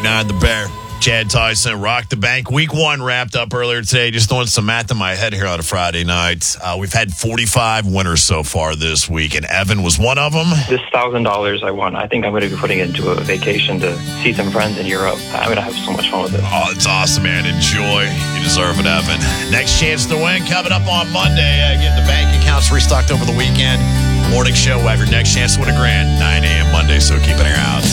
98.9 The Bear. Chad Tyson, Rock the Bank. Week 1 wrapped up earlier today. Just doing some math in my head here on a Friday night. We've had 45 winners so far this week, and Evan was one of them. This $1,000 I won, I think I'm going to be putting it into a vacation to see some friends in Europe. I'm going to have so much fun with it. Oh, it's awesome, man. Enjoy. You deserve it, Evan. Next chance to win coming up on Monday. Get the bank accounts restocked over the weekend. Morning show will have your next chance to win $1,000, 9 a.m. Monday, so keep an ear out.